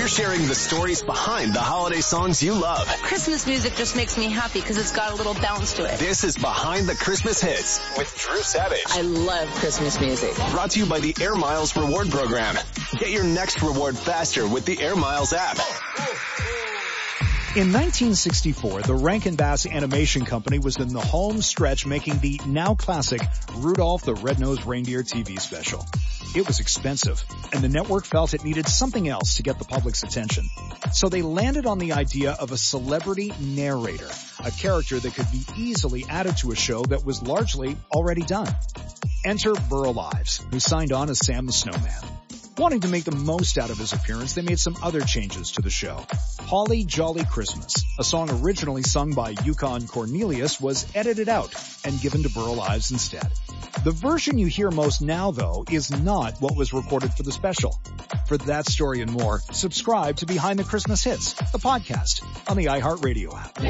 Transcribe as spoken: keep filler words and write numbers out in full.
We're sharing the stories behind the holiday songs you love. Christmas music just makes me happy because it's got a little bounce to it. This is Behind the Christmas Hits with Drew Savage. I love Christmas music. Brought to you by the Air Miles Reward Program. Get your next reward faster with the Air Miles app. In nineteen sixty-four, the Rankin Bass Animation Company was in the home stretch making the now classic Rudolph the Red-Nosed Reindeer T V special. It was expensive, and the network felt it needed something else to get the public's attention. So they landed on the idea of a celebrity narrator, a character that could be easily added to a show that was largely already done. Enter Burl Ives, who signed on as Sam the Snowman. Wanting to make the most out of his appearance, they made some other changes to the show. Holly Jolly Christmas, a song originally sung by Yukon Cornelius, was edited out and given to Burl Ives instead. The version you hear most now, though, is not what was recorded for the special. For that story and more, subscribe to Behind the Christmas Hits, the podcast on the iHeartRadio app.